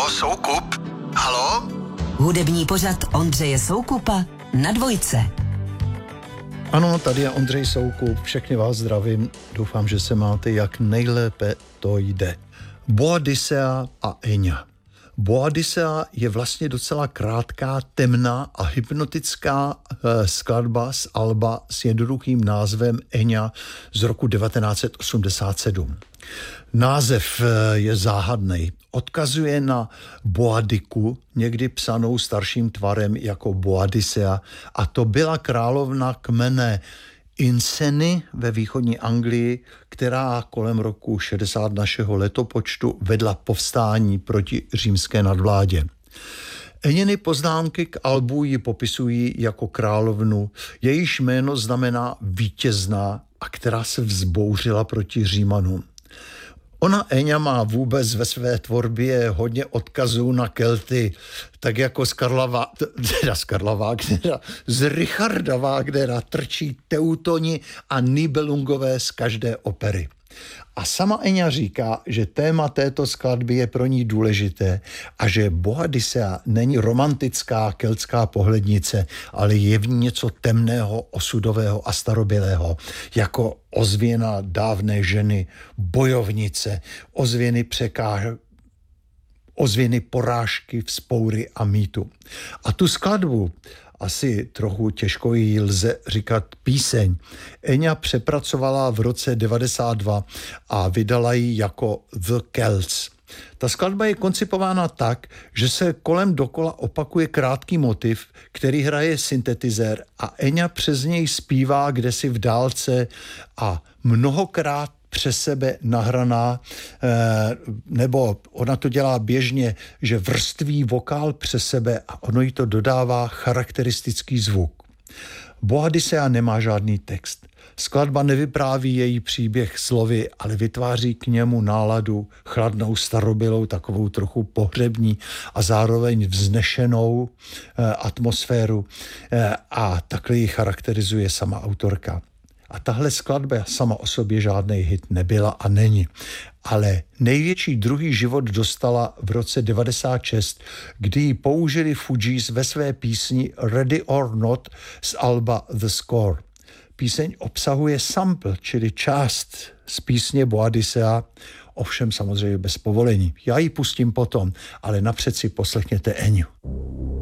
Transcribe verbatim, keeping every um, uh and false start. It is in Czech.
Halo, Soukup? Halo? Hudební pořad Ondřeje Soukupa na Dvojce. Ano, tady je Ondřej Soukup, všechny vás zdravím, doufám, že se máte jak nejlépe to jde. Boadicea a Eňa. Boadicea je vlastně docela krátká, temná a hypnotická e, skladba z alba s jednoduchým názvem Eňa z roku devatenáct set osmdesát sedm. Název e, je záhadný. Odkazuje na Boadiku, někdy psanou starším tvarem jako Boadicea, a to byla královna kmene Inseny ve východní Anglii, která kolem roku šedesát našeho letopočtu vedla povstání proti římské nadvládě. Eněny poznámky k albu ji popisují jako královnu, jejíž jméno znamená vítězná a která se vzbouřila proti Římanům. Ona Eňa má vůbec ve své tvorbě hodně odkazů na Kelty, tak jako z Karla, Vá... teda z Karla Wagnera, z Richarda Wagnera trčí Teutoni a Nibelungové z každé opery. A sama Eňa říká, že téma této skladby je pro ní důležité a že Boadicea není romantická keltská pohlednice, ale je v ní něco temného, osudového a starobylého, jako ozvěna dávné ženy, bojovnice, ozvěny překáž... ozvěny porážky, vzpoury a mýtu. A tu skladbu, asi trochu těžko jí lze říkat píseň, Eňa přepracovala v roce devadesát dva a vydala ji jako The Celts. Ta skladba je koncipována tak, že se kolem dokola opakuje krátký motiv, který hraje syntetizér a Eňa přes něj zpívá kdesi v dálce a mnohokrát přes sebe nahraná, nebo ona to dělá běžně, že vrství vokál přes sebe a ono jí to dodává charakteristický zvuk. Boadicea nemá žádný text. Skladba nevypráví její příběh slovy, ale vytváří k němu náladu chladnou, starobylou, takovou trochu pohřební a zároveň vznešenou eh, atmosféru eh, a takhle ji charakterizuje sama autorka. A tahle skladba sama o sobě žádný hit nebyla a není. Ale největší druhý život dostala v roce devadesát šest, kdy ji použili Fugees ve své písni Ready or Not z alba The Score. Píseň obsahuje sample, čili část z písně Boadicea, ovšem samozřejmě bez povolení. Já ji pustím potom, ale napřed si poslechněte Eňu.